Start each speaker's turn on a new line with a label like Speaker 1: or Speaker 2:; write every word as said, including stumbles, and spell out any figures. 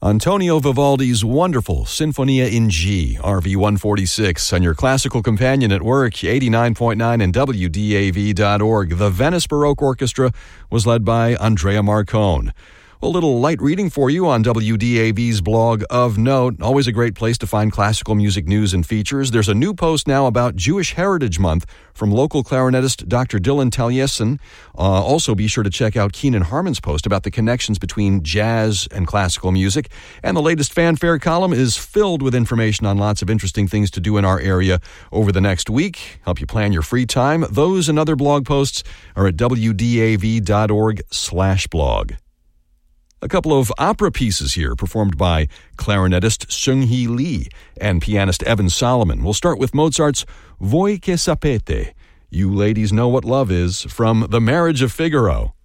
Speaker 1: Antonio Vivaldi's wonderful Sinfonia in G, R V one forty-six, on your classical companion at work, eighty-nine point nine and W D A V dot org. The Venice Baroque Orchestra was led by Andrea Marcone. A little light reading for you on W D A V's blog Of Note. Always a great place to find classical music news and features. There's a new post now about Jewish Heritage Month from local clarinetist Doctor Dylan Taliesin. Uh, also, be sure to check out Keenan Harmon's post about the connections between jazz and classical music. And the latest fanfare column is filled with information on lots of interesting things to do in our area over the next week. Help you plan your free time. Those and other blog posts are at W D A V dot org slash blog. A couple of opera pieces here performed by clarinetist Seung-hee Lee and pianist Evan Solomon. We'll start with Mozart's Voi che sapete, You Ladies Know What Love Is, from The Marriage of Figaro.